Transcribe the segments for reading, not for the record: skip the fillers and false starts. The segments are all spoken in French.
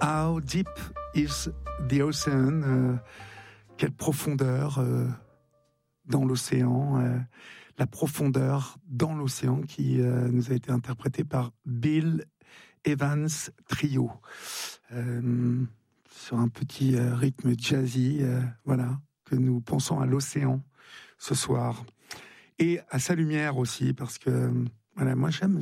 How deep is the ocean? Quelle profondeur dans l'océan, la profondeur dans l'océan qui nous a été interprétée par Bill Evans Trio, sur un petit rythme jazzy, voilà, que nous pensons à l'océan ce soir. Et à sa lumière aussi, parce que voilà, moi j'aime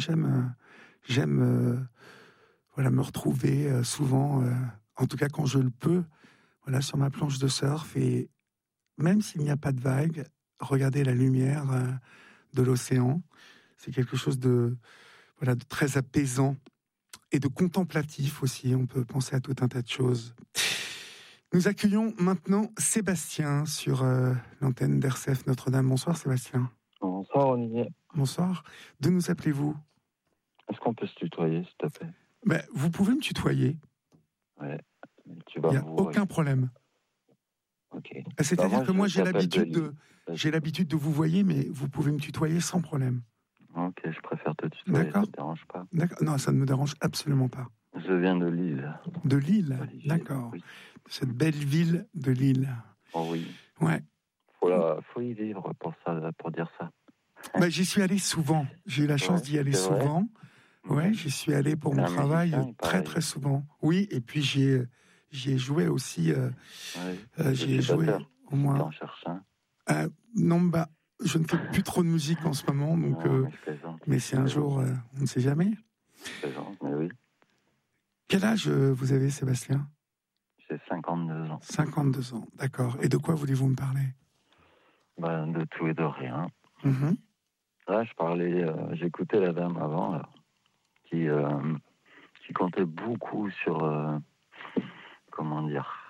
voilà, me retrouver souvent, en tout cas quand je le peux, voilà, sur ma planche de surf, et même s'il n'y a pas de vagues, regarder la lumière de l'océan, c'est quelque chose de, voilà, de très apaisant et de contemplatif aussi. On peut penser à tout un tas de choses. Nous accueillons maintenant Sébastien sur l'antenne d'RCF Notre-Dame. Bonsoir Sébastien. Bonsoir Olivier. Bonsoir. D'où nous appelez-vous? Est-ce qu'on peut se tutoyer, s'il te plaît? Ben, vous pouvez me tutoyer. Ouais. Il n'y a aucun problème. Okay. C'est-à-dire que moi j'ai l'habitude de vous voyer, mais vous pouvez me tutoyer sans problème. Ok, je préfère te tutoyer. D'accord. Ça te dérange pas? D'accord. Non, ça ne me dérange absolument pas. Je viens de Lille. De Lille, Olivier. d'accord. Oui. Cette belle ville de Lille. Oh oui. Ouais. Faut y vivre pour dire ça. Ben, j'y suis allé souvent. J'ai eu la chance d'y aller souvent. Ouais, j'y suis allé pour mon travail très souvent. Oui, et puis j'y ai joué aussi. J'y ai joué au moins. T'en cherches un? Non, bah, je ne fais plus trop de musique en ce moment, donc. Non, mais si un jour, on ne sait jamais. Je plaisante, mais oui. Quel âge vous avez, Sébastien? J'ai 52 ans. 52 ans, d'accord. Et de quoi voulez-vous me parler? Ben, de tout et de rien. Mm-hmm. Là, j'écoutais la dame avant, là, qui comptait beaucoup sur, comment dire,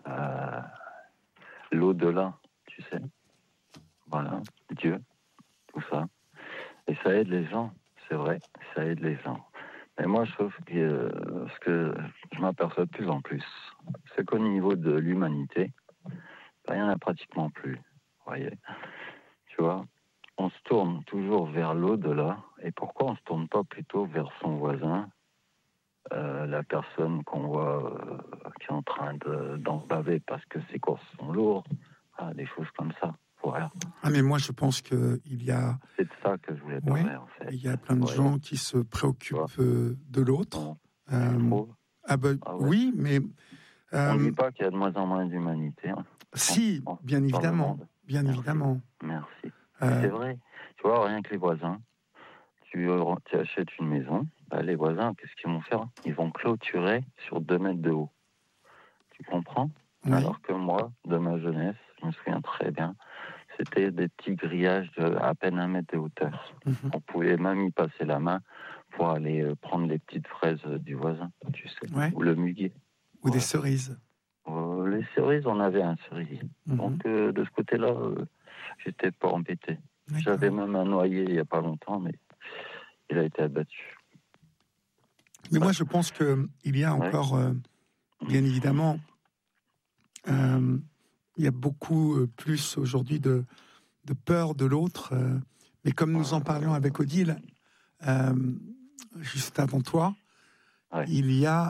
l'au-delà, tu sais. Voilà, Dieu, tout ça. Et ça aide les gens, c'est vrai, ça aide les gens. Mais moi, je trouve que ce que je m'aperçois de plus en plus, c'est qu'au niveau de l'humanité, il n'y en a pratiquement plus, vous voyez. Tu vois, on se tourne toujours vers l'au-delà. Et pourquoi on ne se tourne pas plutôt vers son voisin, la personne qu'on voit qui est en train d'en baver parce que ses courses sont lourdes, des choses comme ça. Voilà. Ah, mais moi je pense qu'il y a... C'est de ça que je voulais parler, en fait. Il y a plein de gens qui se préoccupent de l'autre. Oui, mais... on ne dit pas qu'il y a de moins en moins d'humanité. Hein. Si, bien évidemment. Bien Merci. évidemment. Merci. C'est vrai. Tu vois, rien que les voisins, tu achètes une maison, les voisins, qu'est-ce qu'ils vont faire? Ils vont clôturer sur 2 mètres de haut. Tu comprends? Oui. Alors que moi, de ma jeunesse, je me souviens très bien, c'était des petits grillages de à peine 1 mètre de hauteur. Mm-hmm. On pouvait même y passer la main pour aller prendre les petites fraises du voisin, tu sais, ou le muguet. Ou des cerises. Les cerises, on avait un cerisier. Mm-hmm. Donc, de ce côté-là, j'étais pas embêté. D'accord. J'avais même un noyer il n'y a pas longtemps, mais il a été abattu. Mais moi, je pense qu'il y a encore, bien évidemment, il y a beaucoup plus aujourd'hui de peur de l'autre. Mais comme nous en parlions avec Odile, juste avant toi, il y a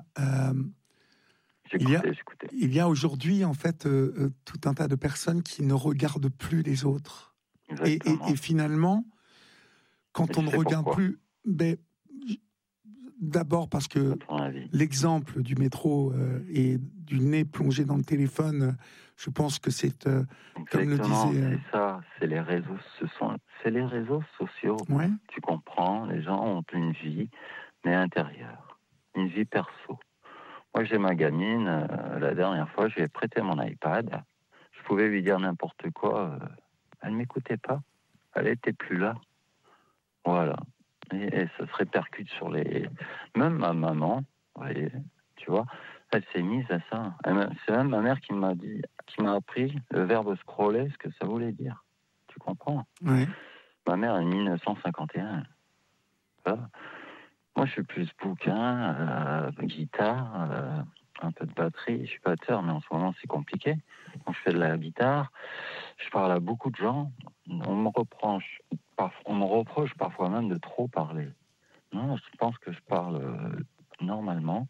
aujourd'hui, en fait, tout un tas de personnes qui ne regardent plus les autres. Et finalement, quand on ne regarde plus, d'abord parce que l'exemple du métro et du nez plongé dans le téléphone, je pense que c'est, comme le disait... c'est ça, c'est les réseaux, c'est les réseaux sociaux. Ouais. Tu comprends, les gens ont une vie, mais intérieure, une vie perso. Moi, j'ai ma gamine, la dernière fois, je lui ai prêté mon iPad, je pouvais lui dire n'importe quoi, elle ne m'écoutait pas, elle n'était plus là. Voilà. Et ça se répercute sur les... Même ma maman, voyez, tu vois, elle s'est mise à ça. C'est même ma mère qui m'a appris le verbe scroller, ce que ça voulait dire. Tu comprends? Oui. Ma mère est 1951. Voilà. Moi, je suis plus bouquin, guitare, un peu de batterie. Je suis batteur, mais en ce moment, c'est compliqué. Donc, je fais de la guitare. Je parle à beaucoup de gens. On me reproche parfois même de trop parler. Non, je pense que je parle normalement.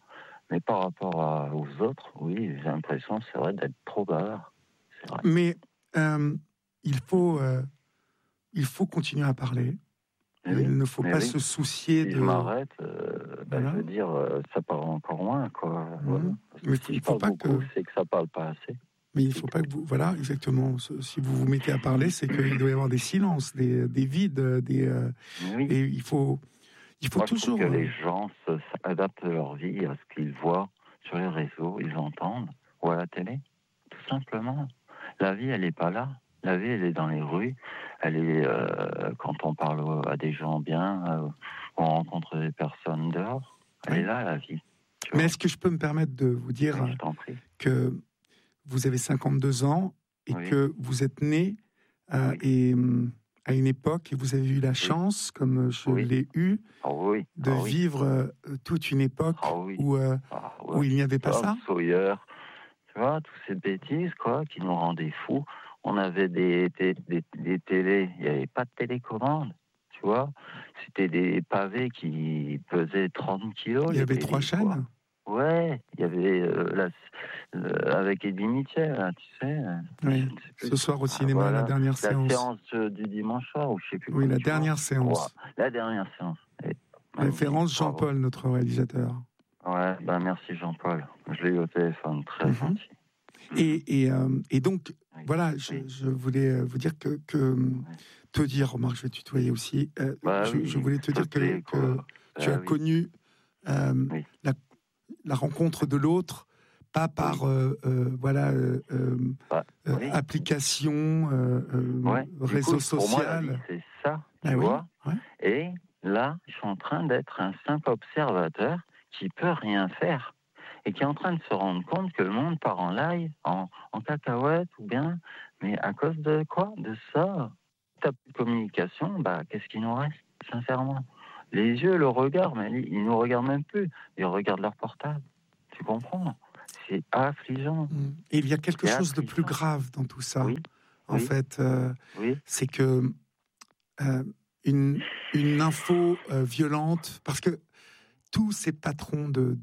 Mais par rapport aux autres, oui, j'ai l'impression, c'est vrai, d'être trop bavard. C'est vrai. Mais il faut continuer à parler. Mais Il oui, ne faut mais pas oui. se soucier Si de... je m'arrête, Voilà. je veux dire, ça part encore loin, quoi. Voilà. Parce que Mais si il je ne faut parle pas beaucoup, que... c'est que ça parle pas assez. Mais il ne faut pas que vous... Voilà, exactement. Si vous vous mettez à parler, c'est qu'il doit y avoir des silences, des vides, Mais oui. et il faut Moi, je trouve toujours... que les gens adaptent leur vie à ce qu'ils voient sur les réseaux, ils entendent, ou à la télé, tout simplement. La vie, elle n'est pas là. La vie, elle est dans les rues. Elle est quand on parle à des gens bien, on rencontre des personnes dehors. Elle Oui. est là, la vie. Mais est-ce que je peux me permettre de vous dire Oui, je t'en prie. que vous avez 52 ans et Oui. que vous êtes né Oui. et à une époque et vous avez eu la chance, comme je l'ai eu, de vivre toute une époque où il n'y avait pas ça. Sawyer, tu vois, toutes ces bêtises quoi, qui nous rendaient fous. On avait des télés, il n'y avait pas de télécommande, tu vois. C'était des pavés qui pesaient 30 kilos. Il y avait 3 chaînes. Ouais, il y avait avec Eddie Mitchell, hein, tu sais. Oui. Ce soir au cinéma, la dernière séance. La séance du dimanche soir, ou je sais plus. Oui, la dernière séance. Ouais, la dernière séance. Référence Jean-Paul, notre réalisateur. Ouais, ben merci Jean-Paul. Je l'ai eu au téléphone, très gentil. Et donc, voilà, je voulais vous dire que te dire, remarque, je vais tutoyer aussi. Je voulais te dire que tu as connu la rencontre de l'autre, pas par application, réseau social. Pour moi, c'est ça, tu vois. Ouais. Et là, je suis en train d'être un simple observateur qui peut rien faire et qui est en train de se rendre compte que le monde part en live, en cacahuète ou bien, mais à cause de quoi? De ça. Ta communication, qu'est-ce qu'il nous reste, sincèrement? Les yeux, le regard, mais ils nous regardent même plus. Ils regardent leur portable. Tu comprends? C'est affligeant. Et il y a quelque chose de plus grave dans tout ça. En fait, c'est que une info violente, parce que tous ces patrons de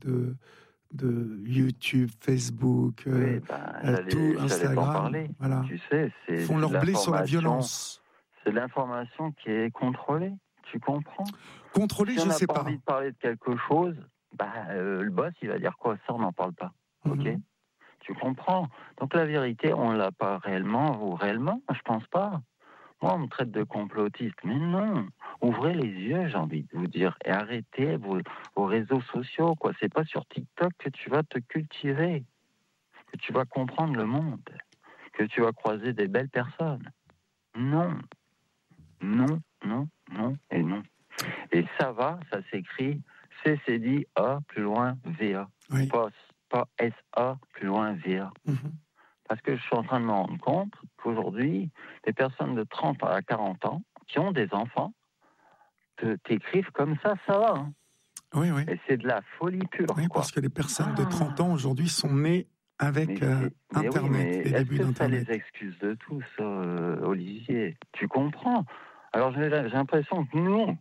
YouTube, Facebook, tout Instagram, voilà, tu sais, font leur blé sur la violence. C'est l'information qui est contrôlée, tu comprends? Contrôlée, je ne sais pas. Si on n'a pas envie de parler de quelque chose, le boss, il va dire quoi? Ça, on n'en parle pas. Ok? Tu comprends? Donc la vérité, on l'a pas réellement, ou réellement, je pense pas. Moi, on me traite de complotiste, mais non. Ouvrez les yeux, j'ai envie de vous dire, et arrêtez vos réseaux sociaux, quoi. C'est pas sur TikTok que tu vas te cultiver, que tu vas comprendre le monde, que tu vas croiser des belles personnes. Non, non, non, non et non. Et ça s'écrit CCD-A plus loin VA. Oui. Pas SA plus loin VA. Parce que je suis en train de me rendre compte qu'aujourd'hui, des personnes de 30 à 40 ans qui ont des enfants t'écrivent comme ça va. Hein. Oui, oui. Et c'est de la folie pure. Oui, quoi. parce que les personnes de 30 ans aujourd'hui sont nées avec Internet, les débuts d'Internet. Ça les excuse de tout, ça, Olivier. Tu comprends? Alors j'ai l'impression que nous,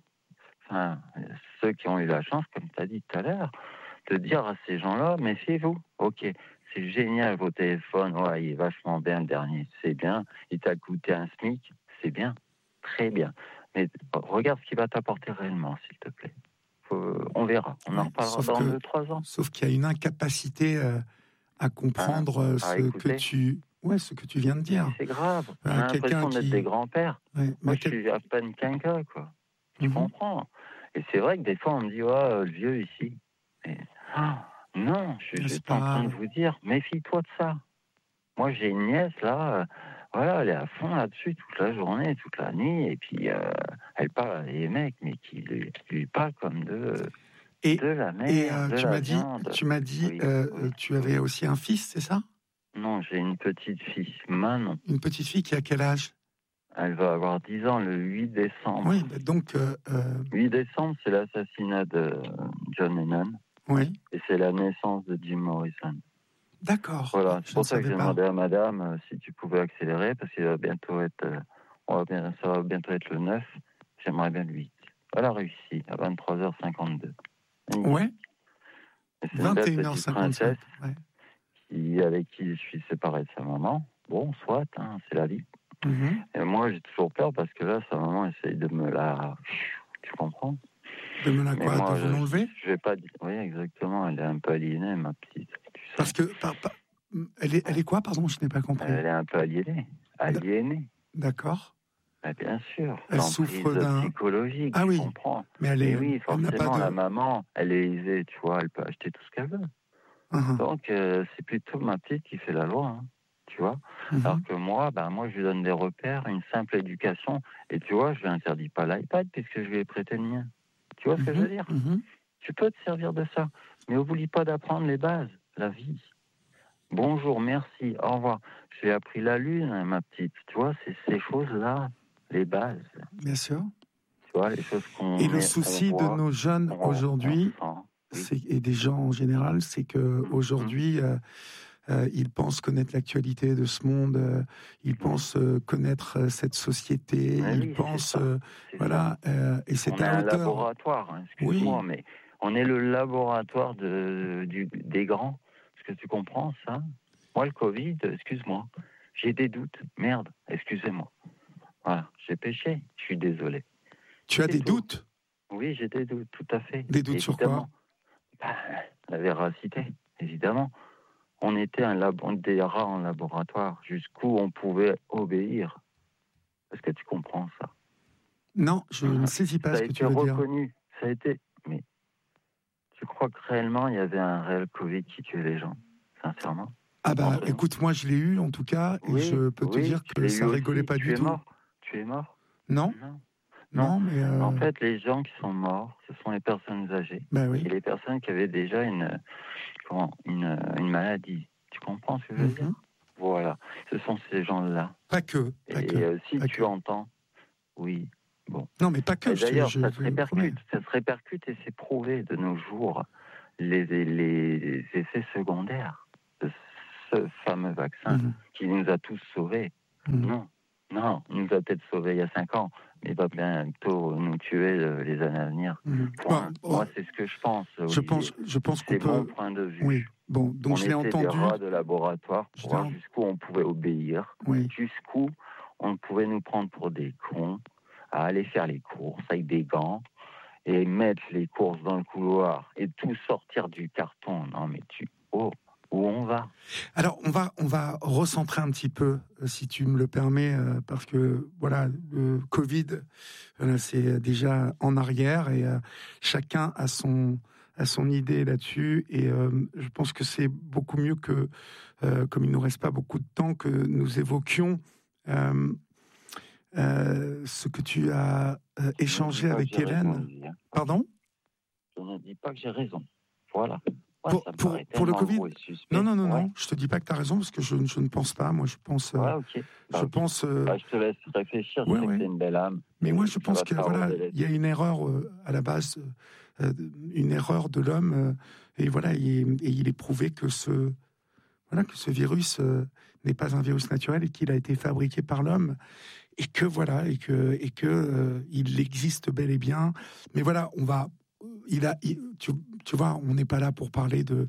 ceux qui ont eu la chance, comme tu as dit tout à l'heure, de dire à ces gens-là, méfiez-vous. Ok, c'est génial vos téléphones, ouais, il est vachement bien le dernier, c'est bien. Il t'a coûté un SMIC, c'est bien, très bien. Mais regarde ce qu'il va t'apporter réellement, s'il te plaît. On verra, on en reparlera dans 2-3 ans. Sauf qu'il y a une incapacité à comprendre ce que tu viens de dire. C'est grave. On a l'impression d'être des grands-pères. Ouais, moi, je suis à peine qu'un gars, quoi. Tu comprends? Et c'est vrai que des fois, on me dit, le vieux ici. Mais, non, je suis juste en train de vous dire, méfie-toi de ça. Moi, j'ai une nièce, là, elle est à fond là-dessus toute la journée, toute la nuit, et puis elle parle à des mecs, mais qui lui parlent comme de la mer, de la viande. Tu m'as dit, tu avais aussi un fils, c'est ça? Non, j'ai une petite fille, Manon. Une petite fille qui a quel âge? Elle va avoir 10 ans le 8 décembre. Oui, donc... 8 décembre, c'est l'assassinat de John Lennon. Oui. Et c'est la naissance de Jim Morrison. D'accord. Voilà, c'est pour ça que j'ai demandé à madame si tu pouvais accélérer, parce qu'il va bientôt être... ça va bientôt être le 9. J'aimerais bien le 8. Elle a réussi, à 23h52. Ouais. Et c'est une belle petite 21h55. princesse Ouais. avec qui je suis séparé de sa maman. Bon, soit, hein, c'est la vie. Mhm. Et moi, j'ai toujours peur parce que là, sa maman essaye de me la... Tu comprends? De me la Mais quoi, moi, de vous l'enlever? je vais pas dire... Oui, exactement, elle est un peu aliénée, ma petite, tu sais. Parce que, elle est quoi, pardon, je n'ai pas compris. Elle est un peu aliénée. Aliénée. D'accord. Ben, bien sûr, Elle l'emprise souffre d'un... psychologique, Ah tu oui, comprends. mais Et oui, elle n'a pas forcément, de... la maman, elle est aisée, tu vois, elle peut acheter tout ce qu'elle veut. Mhm. Donc, c'est plutôt ma petite qui fait la loi, hein, tu vois. Mhm. Alors que moi, je lui donne des repères, une simple éducation. Et tu vois, je lui interdis pas l'iPad puisque je lui ai prêté le mien. Tu vois ce que je veux dire? Mhm. Tu peux te servir de ça. Mais n'oublie pas d'apprendre les bases, la vie. Bonjour, merci, au revoir. J'ai appris la lune, hein, ma petite. Tu vois, c'est ces choses-là, les bases. Bien sûr. Tu vois, les choses qu'on Et le met, souci qu'on de voit, nos jeunes aujourd'hui, on sent. Oui. et des gens en général, c'est que aujourd'hui, ils pensent connaître l'actualité de ce monde, ils pensent connaître cette société, Mais ils oui, pensent, c'est voilà, et c'est on est à un hauteur. laboratoire, hein, Oui, excuse-moi, mais on est le laboratoire des grands. Est-ce que tu comprends ça? Moi, le Covid, excuse-moi, j'ai des doutes. Merde, excusez-moi. Voilà, j'ai péché, je suis désolé. tu as C'est des tout. doutes. Oui, j'ai des doutes, tout à fait. Des doutes sur quoi? Évidemment. Bah, la véracité, évidemment. On était des rats en laboratoire, jusqu'où on pouvait obéir. Est-ce que tu comprends ça? Non, je ne saisis pas Ça a ce que tu été veux dire. reconnu, ça a été... Mais tu crois que réellement, il y avait un réel Covid qui tuait les gens? Sincèrement? Ah bah, Entre nous. écoute, moi je l'ai eu en tout cas, et Oui, je peux te oui, dire tu que l'as eu ça rigolait aussi. pas du Tu es tout. mort. Tu es mort? Non, Non. Non. non, mais En fait, les gens qui sont morts, ce sont les personnes âgées. bah oui. Et les personnes qui avaient déjà une maladie. Tu comprends ce que je veux dire? Voilà. Ce sont ces gens-là. Pas que, pas Et que. si pas tu que. entends, oui, bon. Non, mais pas que. Et d'ailleurs, Je te promets. ça se répercute et c'est prouvé de nos jours les effets secondaires de ce fameux vaccin qui nous a tous sauvés. Non, il nous a peut-être sauvés il y a 5 ans, mais il va bientôt nous tuer les années à venir. Point. Moi, c'est ce que je pense. Olivier. Je pense qu'on C'est peut. mon point de vue. Oui. Bon, donc on je l'ai était entendu. des rats de laboratoire pour voir jusqu'où on pouvait obéir, jusqu'où on pouvait nous prendre pour des cons, à aller faire les courses avec des gants et mettre les courses dans le couloir et tout sortir du carton. Non mais où on va? Alors on va recentrer un petit peu, si tu me le permets, parce que voilà, le Covid, c'est déjà en arrière et chacun a son idée là-dessus, et je pense que c'est beaucoup mieux que, comme il nous reste pas beaucoup de temps, que nous évoquions ce que tu as échangé avec Hélène. Pardon? Je ne dis pas que j'ai raison. Voilà. Pour le Covid? Non, ouais. je te dis pas que tu as raison, parce que je ne pense pas. Moi, je pense... ok. je pense... je te laisse réfléchir, je sais que t'es une belle âme. Mais moi, je pense qu'il y a une erreur à la base, une erreur de l'homme, et voilà, et il est prouvé que ce virus n'est pas un virus naturel et qu'il a été fabriqué par l'homme, et que voilà, et que il existe bel et bien. Mais voilà, tu vois, on n'est pas là pour parler de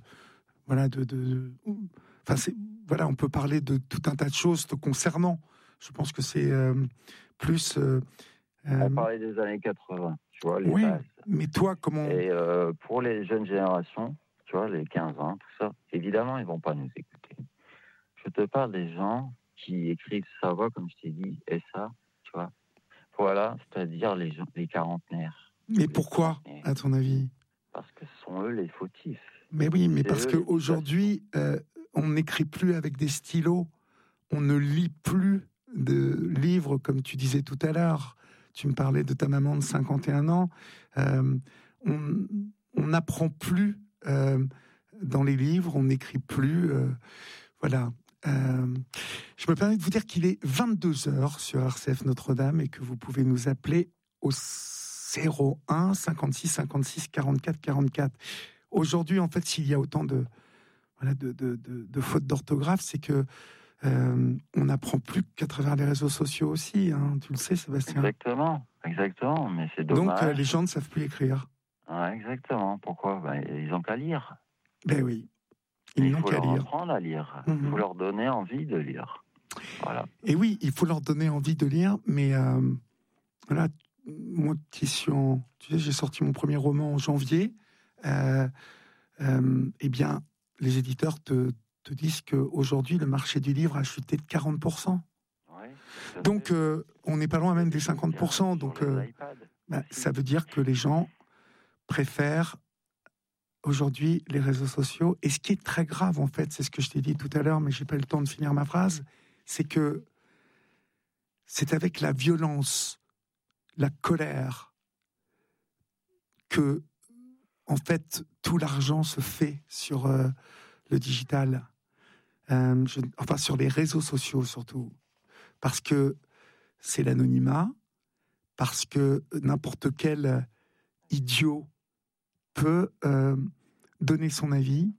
voilà, on peut parler de tout un tas de choses te concernant. Je pense que c'est plus. On parlait des années 80, tu vois, les oui, bases. mais toi, comment... Et pour les jeunes générations, tu vois, les 15 ans, tout ça, évidemment, ils vont pas nous écouter. Je te parle des gens qui écrivent sa voix, comme je t'ai dit, et ça, tu vois. Voilà, c'est-à-dire les quarantenaires. Mais pourquoi, à ton avis? Parce que ce sont eux les fautifs. Mais oui, mais parce qu'aujourd'hui, on n'écrit plus avec des stylos, on ne lit plus de livres, comme tu disais tout à l'heure. Tu me parlais de ta maman de 51 ans. On n'apprend plus dans les livres, on n'écrit plus. Voilà. Je me permets de vous dire qu'il est 22h sur RCF Notre-Dame et que vous pouvez nous appeler au 01 56 56 44 44. Aujourd'hui, en fait, s'il y a autant de fautes d'orthographe, c'est que on n'apprend plus qu'à travers les réseaux sociaux aussi, hein, tu le sais, Sébastien. Exactement, mais c'est dommage. Donc les gens ne savent plus écrire. Exactement, pourquoi? Ils n'ont qu'à lire. Ben oui, ils n'ont qu'à lire. Il faut leur apprendre à lire. Il faut leur donner envie de lire. Voilà. Et oui, il faut leur donner envie de lire, mais voilà, moi qui suis tu sais, j'ai sorti mon premier roman en janvier, eh bien, les éditeurs te disent qu'aujourd'hui, le marché du livre a chuté de 40%. Donc, on n'est pas loin même des 50%. Donc, ça veut dire que les gens préfèrent aujourd'hui les réseaux sociaux. Et ce qui est très grave, en fait, c'est ce que je t'ai dit tout à l'heure, mais j'ai pas eu le temps de finir ma phrase, c'est que c'est avec la violence, la colère, que, en fait, tout l'argent se fait sur le digital, enfin sur les réseaux sociaux surtout, parce que c'est l'anonymat, parce que n'importe quel idiot peut donner son avis.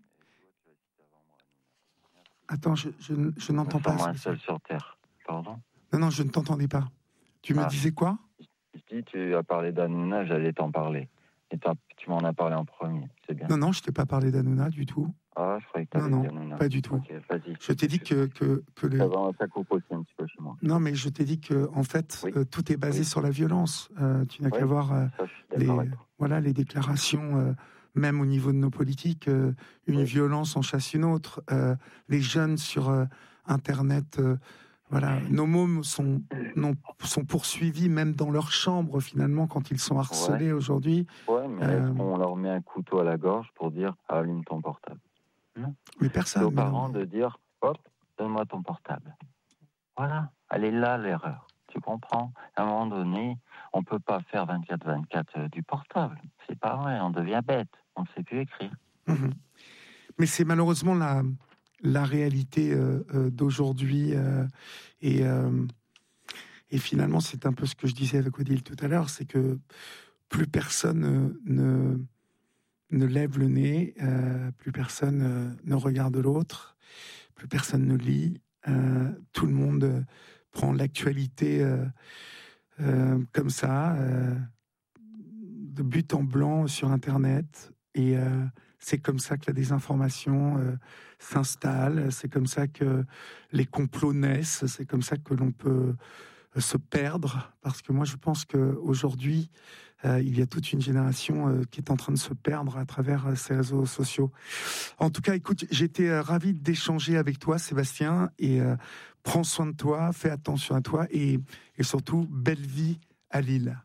Attends, je n'entends pas. Moi seul sur Terre. Pardon ? Non, je ne t'entendais pas. Tu me disais quoi ? Je dis, tu as parlé d'Hanouna, j'allais t'en parler. Et tu m'en as parlé en premier, c'est bien. Non, je t'ai pas parlé d'Hanouna du tout. Ah, je croyais que tu avais dit Hanouna. Pas du tout. Okay, vas-y. Je t'ai dit que Ça coupe aussi un petit peu chez moi. Non, mais je t'ai dit que en fait, tout est basé sur la violence. Tu n'as qu'à voir les déclarations, même au niveau de nos politiques, une violence en chasse une autre. Les jeunes sur Internet, nos mômes sont poursuivis même dans leur chambre finalement quand ils sont harcelés aujourd'hui. Ouais, mais est-ce qu'on leur met un couteau à la gorge pour dire allume ton portable? Mais personne. C'est aux parents de dire hop, donne-moi ton portable. Voilà, elle est là l'erreur. Tu comprends? À un moment donné, on peut pas faire 24/24 du portable. C'est pas vrai, on devient bête. On ne sait plus écrire. Mais c'est malheureusement la réalité d'aujourd'hui. Et finalement, c'est un peu ce que je disais avec Odile tout à l'heure, c'est que plus personne ne lève le nez, plus personne ne regarde l'autre, plus personne ne lit. Tout le monde prend l'actualité comme ça, de but en blanc sur Internet. Et c'est comme ça que la désinformation s'installe, c'est comme ça que les complots naissent, c'est comme ça que l'on peut se perdre, parce que moi je pense qu'aujourd'hui, il y a toute une génération qui est en train de se perdre à travers ces réseaux sociaux. En tout cas, écoute, j'étais ravi d'échanger avec toi, Sébastien, et prends soin de toi, fais attention à toi, et surtout, belle vie à Lille.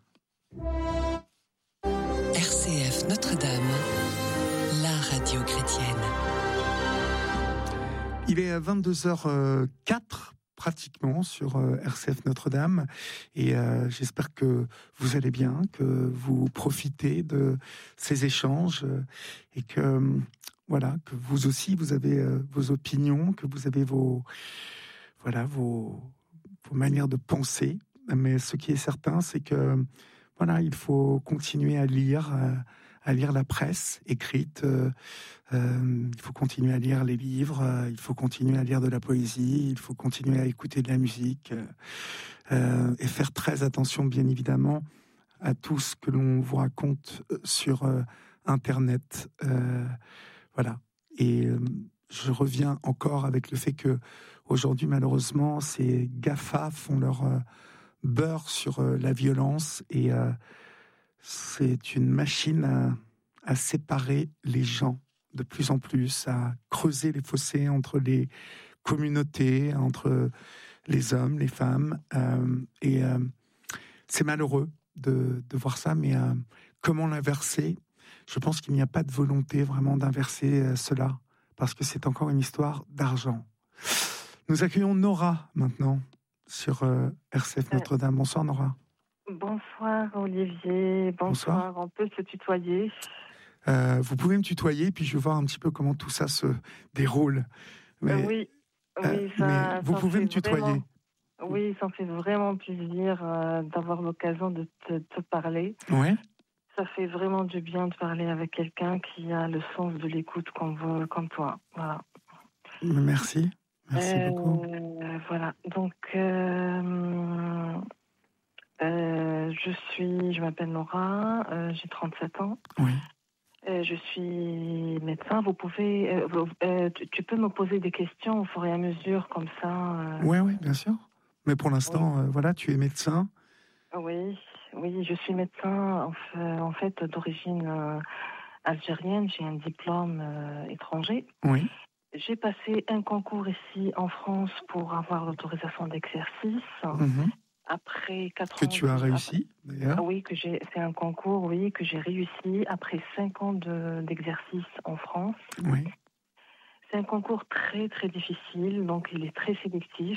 RCF Notre-Dame, la radio chrétienne. Il est 22h04 pratiquement sur RCF Notre-Dame, et j'espère que vous allez bien, que vous profitez de ces échanges, et que que vous aussi vous avez vos opinions, que vous avez vos manières de penser. Mais ce qui est certain, c'est que il faut continuer à lire la presse écrite, il faut continuer à lire les livres, il faut continuer à lire de la poésie, il faut continuer à écouter de la musique, et faire très attention, bien évidemment, à tout ce que l'on vous raconte sur Internet. Et je reviens encore avec le fait que aujourd'hui, malheureusement, ces GAFA font leur beurre sur la violence, et c'est une machine à séparer les gens de plus en plus, à creuser les fossés entre les communautés, entre les hommes, les femmes, et c'est malheureux de voir ça, mais comment l'inverser? Je pense qu'il n'y a pas de volonté vraiment d'inverser cela, parce que c'est encore une histoire d'argent. Nous accueillons Nora maintenant sur RCF Notre-Dame. Bonsoir Nora. Bonsoir Olivier, bonsoir. On peut se tutoyer? Vous pouvez me tutoyer, puis je vais voir un petit peu comment tout ça se déroule. Mais, oui, mais vous pouvez me tutoyer. Oui, ça me fait vraiment plaisir d'avoir l'occasion de te parler. Ouais. Ça fait vraiment du bien de parler avec quelqu'un qui a le sens de l'écoute comme toi. Voilà. Merci beaucoup. Voilà, donc je m'appelle Nora, j'ai 37 ans. Oui. Je suis médecin. Vous pouvez, tu peux me poser des questions au fur et à mesure, comme ça. Oui, bien sûr. Mais pour Oui, l'instant, voilà, tu es médecin. oui, oui, je suis médecin en fait d'origine algérienne. J'ai un diplôme étranger. Oui. J'ai passé un concours ici en France pour avoir l'autorisation d'exercice. Mhm. Après Que 4 ans tu as réussi, d'ailleurs. oui, c'est un concours, oui, que j'ai réussi après 5 ans d'exercice en France. Oui. C'est un concours très très difficile, donc il est très sélectif.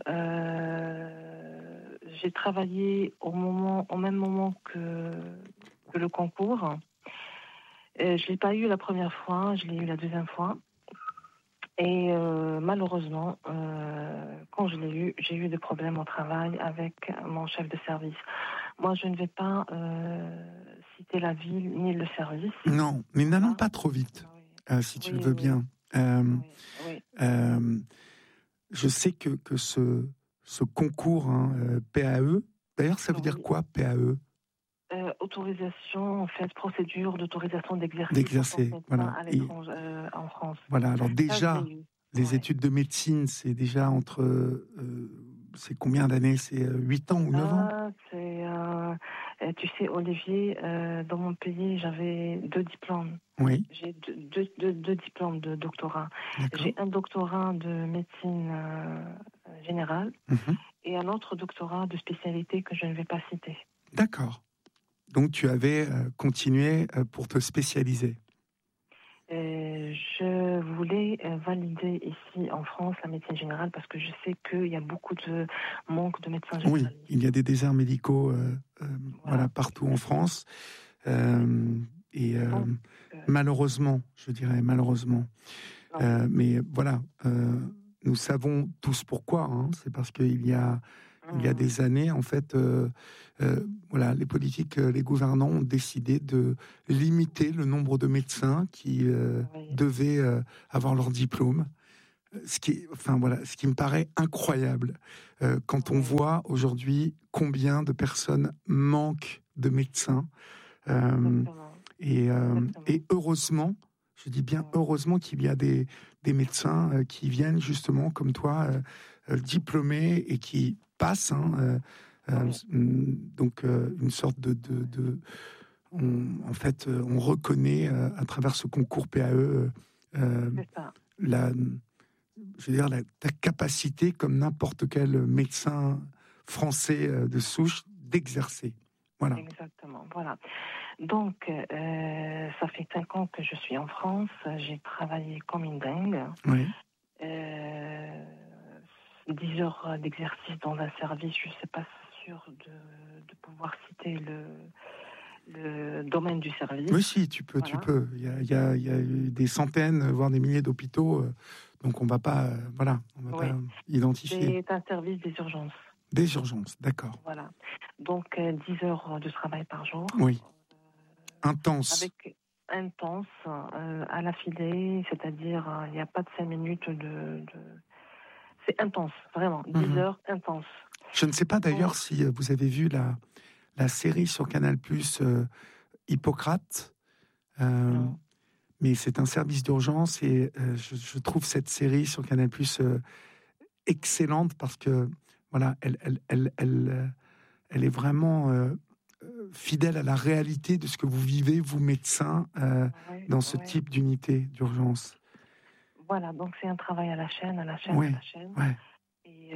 J'ai travaillé au même moment que le concours. Je l'ai pas eu la première fois, je l'ai eu la deuxième fois. Et malheureusement, quand je l'ai eu, j'ai eu des problèmes au travail avec mon chef de service. Moi, je ne vais pas citer la ville ni le service. Non, mais n'allons Voilà. pas trop vite, Oui, si tu le oui, veux oui, bien. Euh, oui, oui. euh, je sais que ce concours, hein, PAE, d'ailleurs, ça veut dire Oui. quoi, PAE? Autorisation, en fait, procédure d'autorisation d'exercice en tant que D'exercer, médecin voilà. à Et l'étranger, en France. voilà, alors Ça, je déjà, l'ai eu. les Ouais. études de médecine, c'est déjà entre... c'est combien d'années? C'est 8 ans ou 9 ans? Tu sais, Olivier, dans mon pays, j'avais 2 diplômes. Oui, J'ai deux diplômes de doctorat. d'accord. J'ai un doctorat de médecine générale Mhm. et un autre doctorat de spécialité que je ne vais pas citer. D'accord. Donc tu avais continué pour te spécialiser. Je voulais valider ici en France la médecine générale parce que je sais qu'il y a beaucoup de manque de médecins Oui, généralistes. il y a des déserts médicaux voilà, Voilà, partout en exactement. France. Euh, et Donc, malheureusement, je dirais malheureusement. oui. Mais voilà, nous savons tous pourquoi. Hein. C'est parce il y a des années, en fait, voilà, les politiques, les gouvernants ont décidé de limiter le nombre de médecins qui Oui, devaient avoir leur diplôme. Enfin voilà, ce qui me paraît incroyable quand on oui, voit aujourd'hui combien de personnes manquent de médecins. Euh, exactement. et Exactement. heureusement, je dis bien Oui, heureusement qu'il y a des médecins qui viennent justement comme toi, diplômés et qui passent. Hein, oui, donc une sorte en fait, on reconnaît à travers ce concours PAE c'est ça. la, je veux dire, ta capacité, comme n'importe quel médecin français de souche, d'exercer. Voilà. Exactement. Voilà. Donc, ça fait 5 ans que je suis en France. J'ai travaillé comme une dingue. Oui. 10 heures d'exercice dans un service, je ne suis pas sûre de pouvoir citer le domaine du service. Oui, si, tu peux, tu Voilà. peux. Il y a eu des centaines, voire des milliers d'hôpitaux, donc on va pas, voilà, on va pas Oui. identifier. C'est un service des urgences. Des urgences, d'accord. Voilà. Donc, 10 heures de travail par jour. Oui, intense. Avec intense, à l'affilée, c'est-à-dire, il n'y a pas de 5 minutes c'est intense, vraiment. 10 Mhm. heures intense. Je ne sais pas Donc, d'ailleurs si vous avez vu la série sur Canal+, Hippocrate, euh, non. mais c'est un service d'urgence et je trouve cette série sur Canal+ excellente parce que voilà, elle est vraiment fidèle à la réalité de ce que vous vivez, vous médecins, Ouais, dans ce ouais. type d'unité d'urgence. Voilà, donc c'est un travail à la chaîne, à la chaîne, à Oui, la chaîne. ouais. Et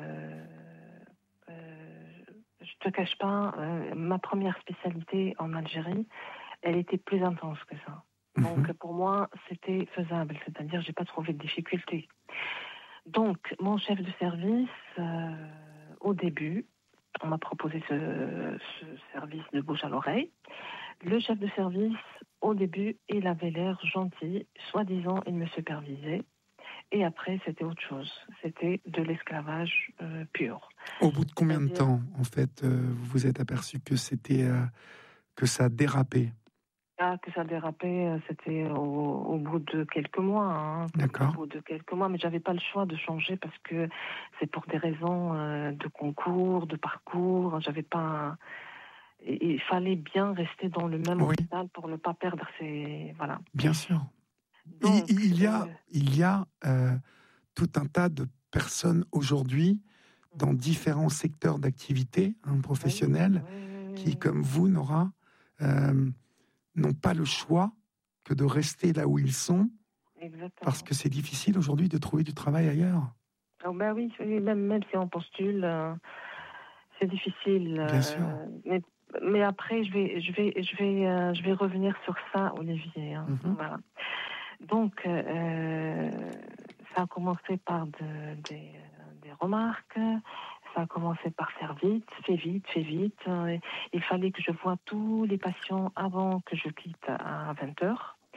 je te cache pas, ma première spécialité en Algérie, elle était plus intense que ça. Donc Mhm. pour moi, c'était faisable, c'est-à-dire j'ai pas trouvé de difficulté. Donc mon chef de service, au début, on m'a proposé ce service de bouche à l'oreille. Le chef de service, au début, il avait l'air gentil, soi-disant, il me supervisait. Et après, c'était autre chose. C'était de l'esclavage pur. Au bout de combien de C'est-à-dire temps, en fait, vous vous êtes aperçu que que ça dérapait? que ça dérapait, c'était au bout de quelques mois. Hein, au D'accord. bout de quelques mois, mais j'avais pas le choix de changer parce que c'est pour des raisons de concours, de parcours. J'avais pas. il fallait bien rester dans le même hôpital pour ne pas perdre ses... Voilà. Bien sûr. Donc, il y a tout un tas de personnes aujourd'hui dans différents secteurs d'activité professionnels qui, comme vous, Nora, n'ont pas le choix que de rester là où ils sont. Exactement. Parce que c'est difficile aujourd'hui de trouver du travail ailleurs. Oh ben oui, même si on postule, c'est difficile. Bien sûr. Mais après, je vais revenir sur ça, Olivier. Voilà. Donc, ça a commencé par des remarques. Ça a commencé par faire vite, fais vite. Il fallait que je voie tous les patients avant que je quitte à 20h.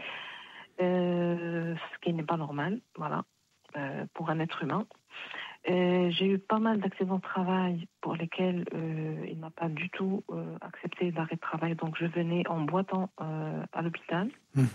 Ce qui n'est pas normal, voilà, pour un être humain. J'ai eu pas mal d'accidents de travail pour lesquels il n'a pas du tout accepté l'arrêt de travail, donc je venais en boitant à l'hôpital.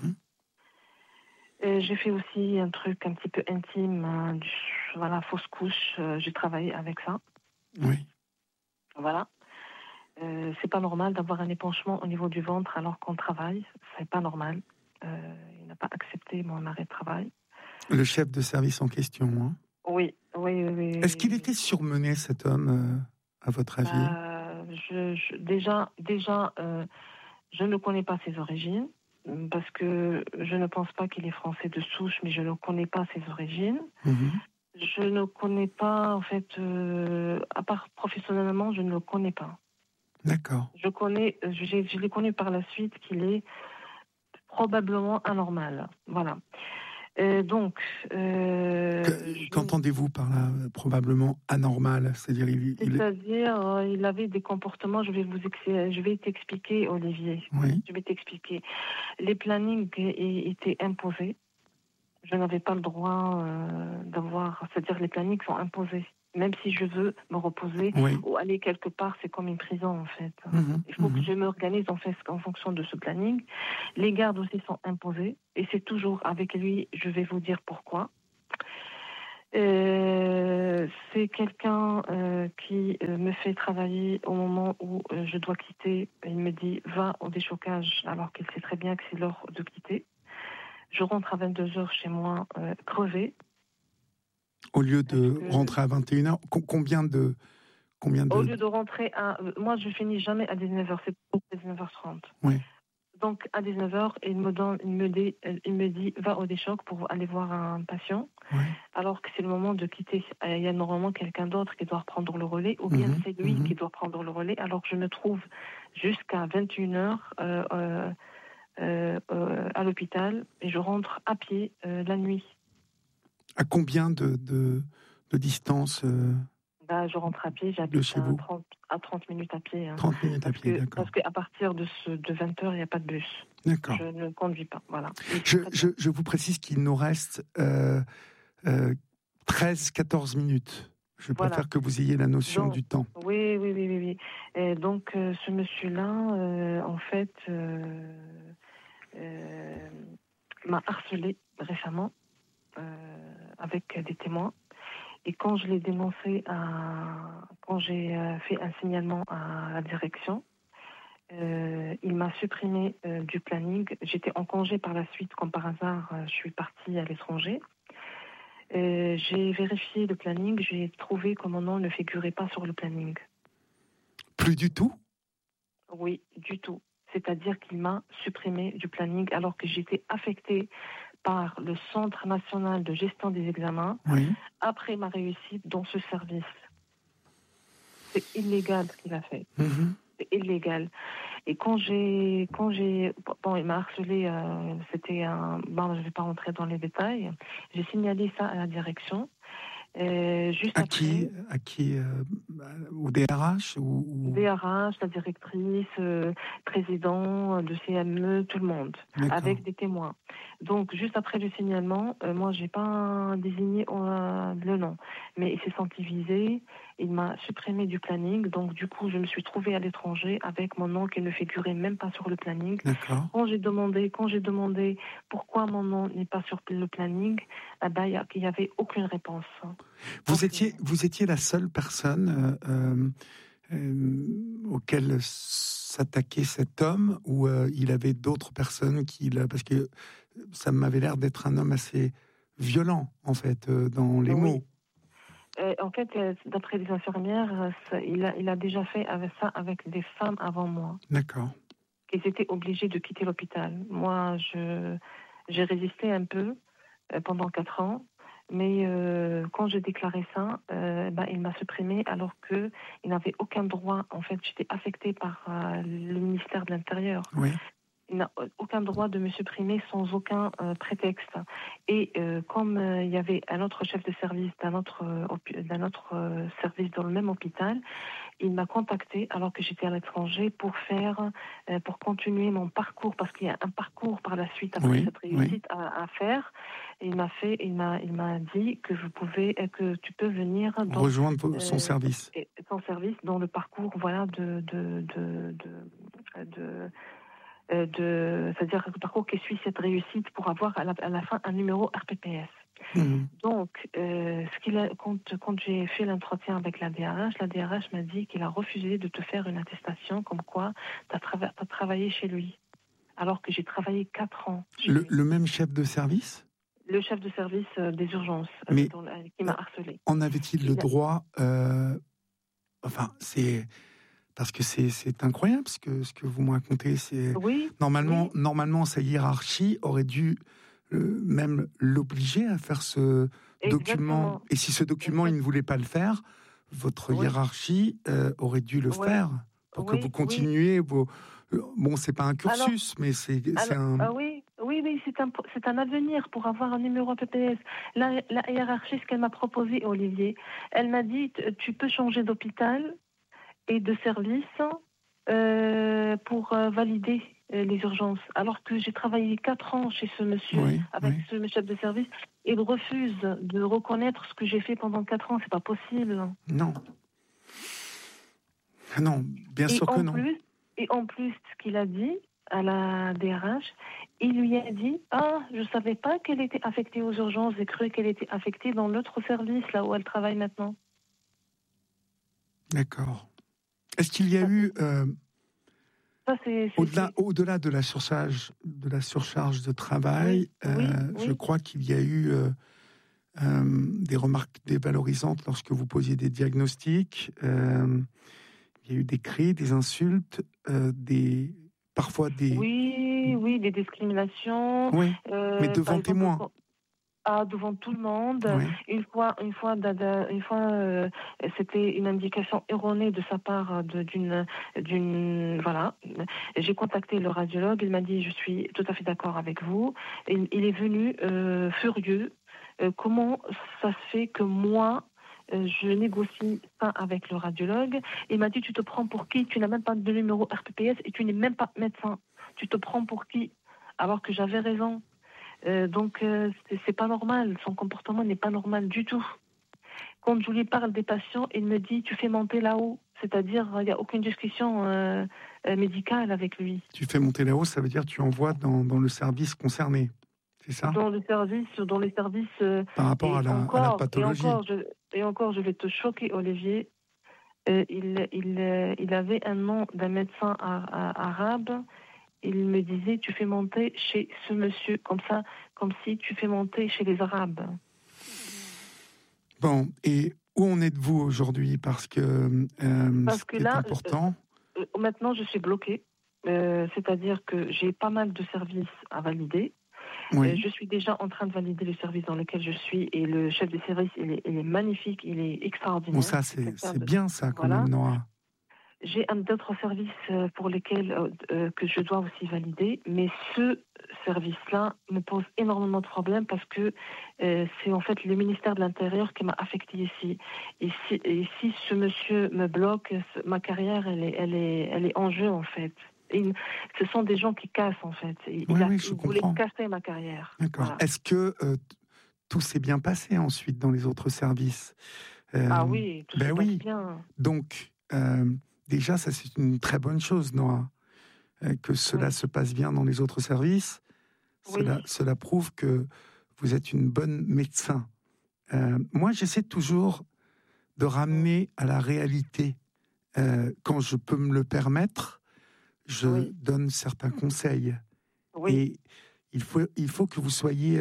J'ai fait aussi un truc un petit peu intime, voilà, fausse couche, j'ai travaillé avec ça. Oui. Voilà. C'est pas normal d'avoir un épanchement au niveau du ventre alors qu'on travaille, c'est pas normal. Il n'a pas accepté mon arrêt de travail. Le chef de service en question, hein. Oui. Est-ce qu'il était surmené, cet homme, à votre avis? Déjà, je ne connais pas ses origines, parce que je ne pense pas qu'il est français de souche, mais je ne connais pas ses origines. Je ne connais pas, en fait, à part professionnellement, je ne le connais pas. D'accord. Je l'ai connu par la suite qu'il est probablement anormal. Voilà. Donc, qu'entendez-vous par là, probablement anormal? C'est-à-dire, il avait des comportements. Je vais t'expliquer, Olivier. Oui. Je vais t'expliquer. Les plannings étaient imposés. Je n'avais pas le droit d'avoir. C'est-à-dire, les plannings sont imposés. Même si je veux me reposer ou aller quelque part, c'est comme une prison, en fait. Il faut que je m'organise en fonction de ce planning. Les gardes aussi sont imposés. Et c'est toujours avec lui, je vais vous dire pourquoi. C'est quelqu'un qui me fait travailler au moment où je dois quitter. Il me dit, va au déchocage, alors qu'il sait très bien que c'est l'heure de quitter. Je rentre à 22h chez moi, crevée. Au lieu de rentrer à 21h, combien de... Au lieu de rentrer à... Moi, je finis jamais à 19h, c'est pour 19h30. Oui. Donc, à 19h, il me dit, va au déchoc pour aller voir un patient, alors que c'est le moment de quitter. Il y a normalement quelqu'un d'autre qui doit prendre le relais, ou bien c'est lui qui doit prendre le relais, alors que je me trouve jusqu'à 21h à l'hôpital, et je rentre à pied la nuit. À combien de distance Je rentre à pied, j'habite à 30 minutes à pied. 30 minutes à pied, d'accord. Parce qu'à partir de 20h, il n'y a pas de bus. D'accord. Je ne conduis pas, voilà. Je vous précise qu'il nous reste 13-14 minutes. Je préfère que vous ayez la notion du temps. Oui. Et donc, ce monsieur-là, en fait, m'a harcelé récemment avec des témoins. Et quand je l'ai dénoncé, quand j'ai fait un signalement à la direction, il m'a supprimé du planning. J'étais en congé par la suite, comme par hasard, je suis partie à l'étranger. J'ai vérifié le planning, j'ai trouvé que mon nom ne figurait pas sur le planning. Plus du tout? Oui, du tout. C'est-à-dire qu'il m'a supprimé du planning alors que j'étais affectée par le Centre national de gestion des examens après ma réussite dans ce service. C'est illégal ce qu'il a fait. C'est illégal. Et il m'a harcelé, c'était je ne vais pas rentrer dans les détails. J'ai signalé ça à la direction. Juste à qui au DRH ou... DRH, la directrice, président de CME, tout le monde, avec des témoins. Donc, juste après le signalement, moi, j'ai pas désigné le nom, mais il s'est senti visé, il m'a supprimé du planning, donc du coup, je me suis trouvée à l'étranger avec mon nom qui ne figurait même pas sur le planning. D'accord. Quand j'ai demandé pourquoi mon nom n'est pas sur le planning, il n'y avait aucune réponse. Vous étiez la seule personne auquel s'attaquer cet homme ou il avait d'autres personnes parce que ça m'avait l'air d'être un homme assez violent, en fait, dans les mots. En fait, d'après les infirmières, il a déjà fait ça avec des femmes avant moi. D'accord. Qu'ils étaient obligés de quitter l'hôpital. Moi, j'ai résisté un peu pendant 4 ans, mais quand j'ai déclaré ça, il m'a supprimé alors qu'il n'avait aucun droit. En fait, j'étais affectée par le ministère de l'Intérieur. Oui. Il n'a aucun droit de me supprimer sans aucun prétexte. Et comme il y avait un autre chef de service d'un autre service dans le même hôpital, il m'a contacté alors que j'étais à l'étranger pour continuer mon parcours, parce qu'il y a un parcours par la suite après cette réussite à faire. Et il m'a dit que que tu peux venir rejoindre son service. Son service dans le parcours, voilà, c'est-à-dire le parcours qui suit cette réussite pour avoir à la fin un numéro RPPS. Donc, quand j'ai fait l'entretien avec la DRH m'a dit qu'il a refusé de te faire une attestation comme quoi tu as travaillé chez lui, alors que j'ai travaillé 4 ans. Le même chef de service ? Le chef de service des urgences qui m'a harcelé. En avait-il le droit c'est... Parce que c'est incroyable ce que vous me racontez. Normalement, sa hiérarchie aurait dû même l'obliger à faire ce document. Et si ce document, il ne voulait pas le faire, votre hiérarchie aurait dû le faire pour que vous continuiez vos... Bon, c'est pas un cursus, mais c'est un... Oui, c'est un avenir pour avoir un numéro PPS. La hiérarchie, ce qu'elle m'a proposé, Olivier, elle m'a dit, tu peux changer d'hôpital et de service pour valider les urgences. Alors que j'ai travaillé 4 ans chez ce monsieur, ce chef de service, et il refuse de reconnaître ce que j'ai fait pendant 4 ans. C'est pas possible. Non. Non, bien sûr que non. Et en plus, ce qu'il a dit à la DRH, il lui a dit « Ah, je savais pas qu'elle était affectée aux urgences, j'ai cru qu'elle était affectée dans l'autre service, là où elle travaille maintenant. » D'accord. Est-ce qu'il y a eu, au-delà de la surcharge de travail, je crois qu'il y a eu des remarques dévalorisantes lorsque vous posiez des diagnostics. Il y a eu des cris, des insultes, parfois des... Oui, des discriminations. Oui, mais devant témoins. Devant tout le monde. Oui. Une fois, c'était une indication erronée de sa part d'une voilà. J'ai contacté le radiologue. Il m'a dit je suis tout à fait d'accord avec vous. Et il est venu furieux. Comment ça se fait que moi je négocie pas avec le radiologue? Il m'a dit tu te prends pour qui? Tu n'as même pas de numéro RPPS et tu n'es même pas médecin. Tu te prends pour qui? Alors que j'avais raison. Donc c'est pas normal, son comportement n'est pas normal du tout. Quand je lui parle des patients, il me dit tu fais monter là-haut, c'est-à-dire il n'y a aucune discussion médicale avec lui. Tu fais monter là-haut, ça veut dire tu envoies dans le service concerné, c'est ça? Dans les services par rapport à la pathologie. Et encore, je vais te choquer, Olivier. Il avait un nom d'un médecin arabe. Il me disait, tu fais monter chez ce monsieur, comme si tu fais monter chez les Arabes. Bon, et où en êtes-vous aujourd'hui? Parce que là, important. Maintenant, je suis bloquée. C'est-à-dire que j'ai pas mal de services à valider. Oui. Je suis déjà en train de valider le service dans lequel je suis, et le chef de service, il est magnifique, il est extraordinaire. Bon, ça, c'est bien, ça, quand même, Nora. J'ai d'autres services pour lesquels que je dois aussi valider, mais ce service-là me pose énormément de problèmes parce que c'est en fait le ministère de l'Intérieur qui m'a affectée ici. Et si ce monsieur me bloque, ma carrière, elle est en jeu, en fait. Ce sont des gens qui cassent, en fait. Il voulait casser ma carrière. D'accord. Voilà. Est-ce que tout s'est bien passé ensuite dans les autres services? Oui, tout s'est passé bien. Donc... déjà, ça c'est une très bonne chose, Noah, que cela se passe bien dans les autres services. Cela prouve que vous êtes une bonne médecin. Moi, j'essaie toujours de ramener à la réalité, quand je peux me le permettre, je donne certains conseils. Oui. Et il faut que vous soyez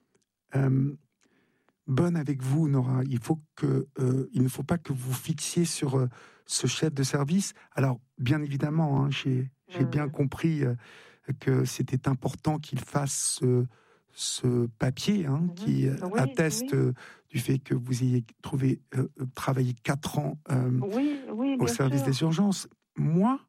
bonne avec vous, Nora. Il ne faut pas que vous fixiez sur ce chef de service. Alors, bien évidemment, hein, j'ai bien compris que c'était important qu'il fasse ce papier qui atteste du fait que vous ayez travaillé 4 ans au service des urgences. Moi,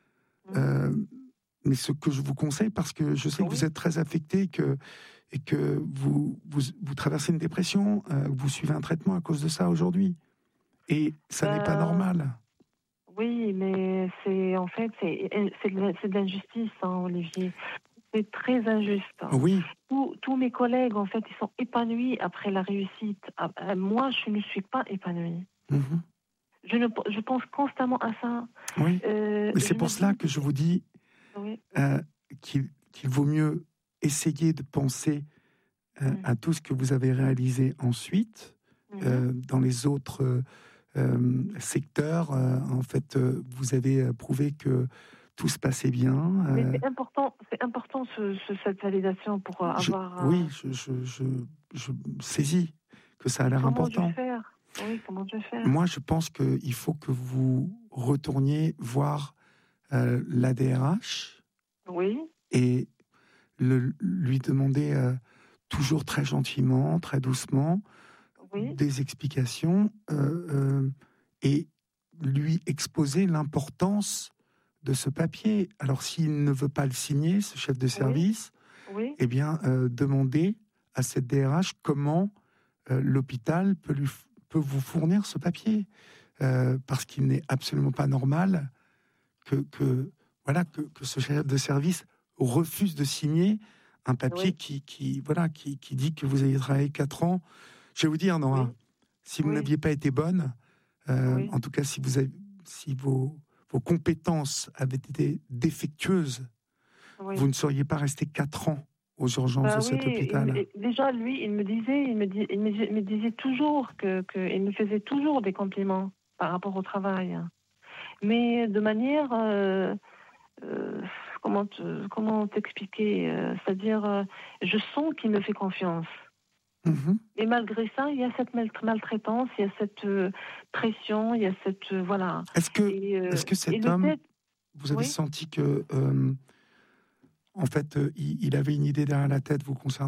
mais ce que je vous conseille, parce que je sais que vous êtes très affecté et que vous traversez une dépression, vous suivez un traitement à cause de ça aujourd'hui. Et ça n'est pas normal. Oui, mais c'est de l'injustice, hein, Olivier. C'est très injuste. Oui. Tous mes collègues, en fait, ils sont épanouis après la réussite. Moi, je ne suis pas épanouie. Je pense constamment à ça. Oui. Mais c'est pour cela que je vous dis qu'il vaut mieux essayer de penser à tout ce que vous avez réalisé ensuite dans les autres secteurs. En fait, vous avez prouvé que tout se passait bien. Mais c'est important cette validation pour avoir... Oui, je saisis que ça a l'air important. Comment je vais faire ? Moi, je pense qu'il faut que vous retourniez voir la DRH et lui demander toujours très gentiment, très doucement, des explications et lui exposer l'importance de ce papier. Alors, s'il ne veut pas le signer, ce chef de service, eh bien, demandez à cette DRH comment l'hôpital peut vous fournir ce papier. Parce qu'il n'est absolument pas normal que ce chef de service refuse de signer un papier qui dit que vous avez travaillé 4 ans. Je vais vous dire, Nora, si vous n'aviez pas été bonne, en tout cas si vos compétences avaient été défectueuses, vous ne seriez pas resté 4 ans aux urgences de cet hôpital. Déjà, lui, il me disait toujours il me faisait toujours des compliments par rapport au travail. Mais de manière... comment t'expliquer c'est-à-dire, je sens qu'il me fait confiance. Et malgré ça, il y a cette maltraitance, il y a cette pression, il y a cette... voilà. Est-ce que cet homme, vous avez senti que... en fait, il avait une idée derrière la tête vous concernant ?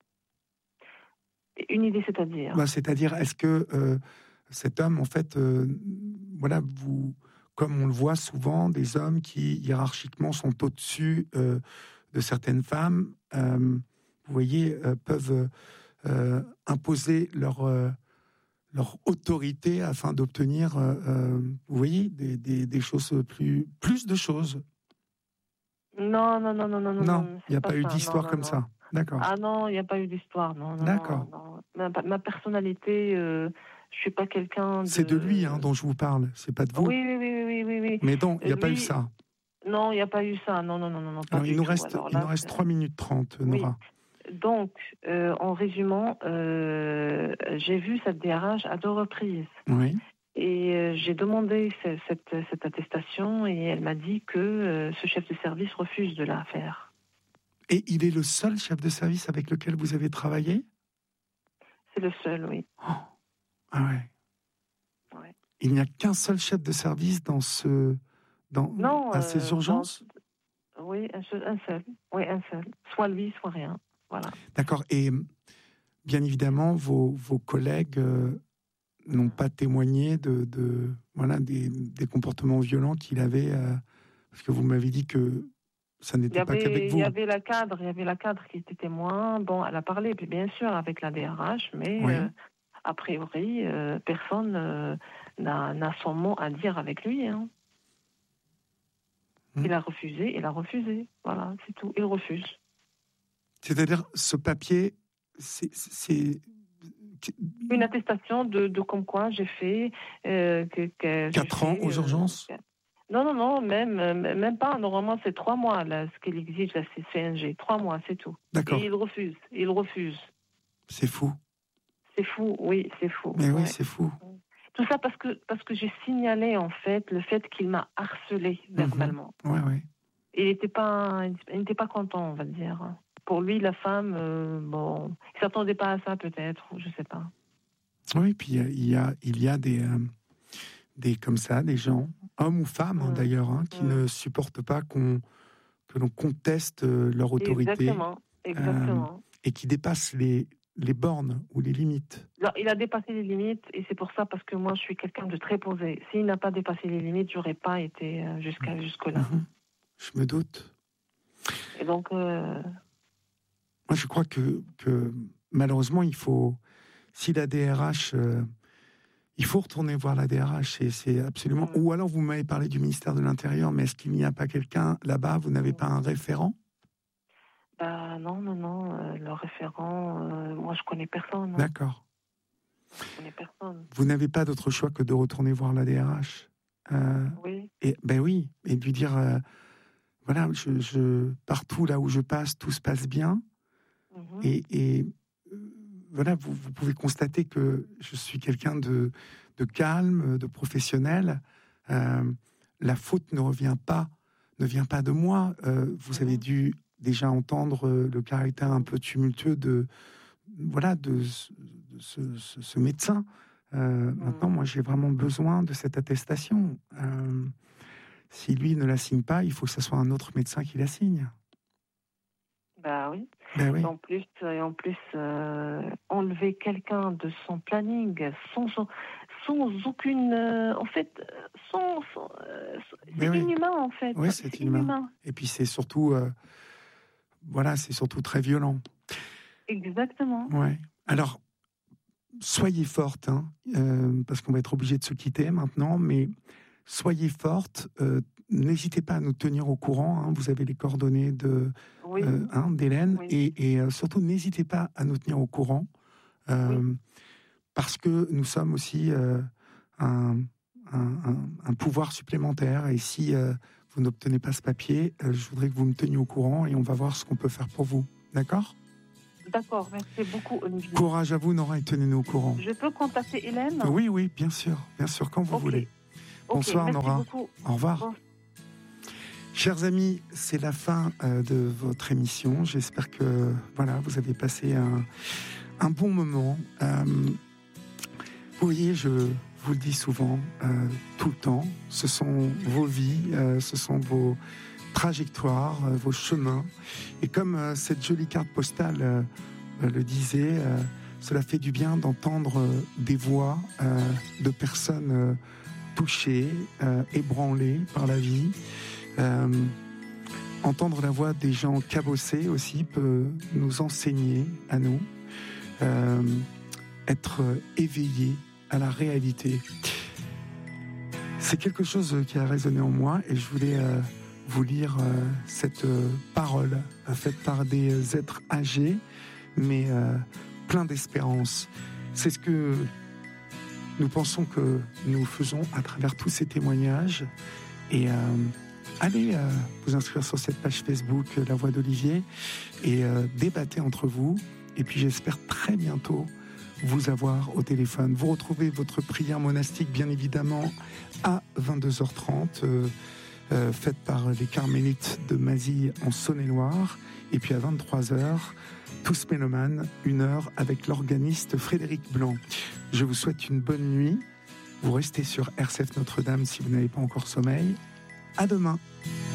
Une idée, c'est-à-dire ? C'est-à-dire, est-ce que cet homme, en fait, comme on le voit souvent, des hommes qui hiérarchiquement sont au-dessus de certaines femmes, vous voyez, peuvent imposer leur autorité afin d'obtenir, vous voyez, des choses plus de choses. Non. Non, il n'y a pas eu d'histoire comme ça. D'accord. Ah non, il n'y a pas eu d'histoire, non. D'accord. Non. Ma personnalité, je suis pas quelqu'un de... C'est de lui dont je vous parle, c'est pas de vous. Oui. Mais donc, il n'y a pas eu ça. Non, il n'y a pas eu ça, non. Pas il nous reste 3 minutes 30, Nora. Donc, en résumant, j'ai vu cette DRH à 2 reprises. Oui. Et j'ai demandé cette attestation et elle m'a dit que ce chef de service refuse de la faire. Et il est le seul chef de service avec lequel vous avez travaillé ? C'est le seul, oui. Oh. Ah ouais. Il n'y a qu'un seul chef de service à ces urgences ? Oui, un seul. Oui, un seul. Soit lui, soit rien. Voilà. D'accord. Et bien évidemment, vos collègues n'ont pas témoigné des comportements violents qu'il avait, parce que vous m'avez dit que ça n'était pas qu'avec vous. Il y avait la cadre qui était témoin. Bon, elle a parlé, bien sûr, avec la DRH, mais a priori, personne n'a son mot à dire avec lui. Hein. Il a refusé. Voilà, c'est tout. Il refuse. C'est-à-dire, ce papier, c'est... Une attestation de comme quoi j'ai fait... 4 ans aux urgences ? Non, même pas. Normalement, c'est 3 mois, là, ce qu'il exige, la CNG. 3 mois, c'est tout. D'accord. Et il refuse. C'est fou. C'est fou, oui, c'est fou. Mais oui, c'est fou. Tout ça parce que j'ai signalé, en fait, le fait qu'il m'a harcelé verbalement. Oui. il n'était pas content, on va dire. Pour lui, la femme, bon, il s'attendait pas à ça peut-être, ou je sais pas. Oui, puis il y a des comme ça, des gens, hommes ou femmes d'ailleurs, qui ne supportent pas que l'on conteste leur autorité. Exactement. Et qui dépassent les bornes ou les limites. Alors, il a dépassé les limites, et c'est pour ça, parce que moi, je suis quelqu'un de très posé. S'il n'a pas dépassé les limites, j'aurais pas été jusque-là. Je me doute. Et donc... Moi, je crois que malheureusement, si la DRH... il faut retourner voir la DRH, c'est absolument... Ou alors, vous m'avez parlé du ministère de l'Intérieur, mais est-ce qu'il n'y a pas quelqu'un là-bas? Vous n'avez pas un référent? Non, le référent, moi, je connais personne. Non. D'accord. Je connais personne. Vous n'avez pas d'autre choix que de retourner voir la DRH? Oui. Et de lui dire... voilà, partout là où je passe, tout se passe bien. Et voilà, vous pouvez constater que je suis quelqu'un de calme, de professionnel. La faute ne vient pas de moi. Vous avez dû déjà entendre le caractère un peu tumultueux de ce médecin. Maintenant, moi, j'ai vraiment besoin de cette attestation. Si lui ne la signe pas, il faut que ce soit un autre médecin qui la signe. Oui. Oui. Et en plus, enlever quelqu'un de son planning sans aucune... c'est inhumain, en fait. Oui, c'est inhumain. Et puis c'est surtout... c'est surtout très violent. Exactement. Ouais. Alors, soyez forte, parce qu'on va être obligé de se quitter maintenant, mais soyez forte. N'hésitez pas à nous tenir au courant. Vous avez les coordonnées d'Hélène. Oui. Et surtout, n'hésitez pas à nous tenir au courant. Parce que nous sommes aussi un pouvoir supplémentaire. Et si vous n'obtenez pas ce papier, je voudrais que vous me teniez au courant et on va voir ce qu'on peut faire pour vous. D'accord ? D'accord, merci beaucoup, Olivier. Courage à vous, Nora, et tenez-nous au courant. Je peux contacter Hélène ? Oui, bien sûr, quand vous voulez. Bonsoir, Nora. Beaucoup. Au revoir. Bon. Chers amis, c'est la fin de votre émission. J'espère que vous avez passé un bon moment. Vous voyez, je vous le dis souvent, tout le temps, ce sont vos vies, ce sont vos trajectoires, vos chemins. Et comme cette jolie carte postale le disait, cela fait du bien d'entendre des voix de personnes touchées, ébranlées par la vie. Entendre la voix des gens cabossés aussi peut nous enseigner à nous, être éveillés à la réalité. C'est quelque chose qui a résonné en moi et je voulais vous lire cette parole faite par des êtres âgés mais plein d'espérance. C'est ce que nous pensons que nous faisons à travers tous ces témoignages. Et allez vous inscrire sur cette page Facebook La Voix d'Olivier et débattez entre vous. Et puis j'espère très bientôt vous avoir au téléphone. Vous retrouvez votre prière monastique bien évidemment à 22h30 faite par les Carmélites de Mazille en Saône-et-Loire. Et puis à 23h, Tous Mélomanes, 1h avec l'organiste Frédéric Blanc. Je vous souhaite une bonne nuit. Vous restez sur RCF Notre-Dame si vous n'avez pas encore sommeil. À demain.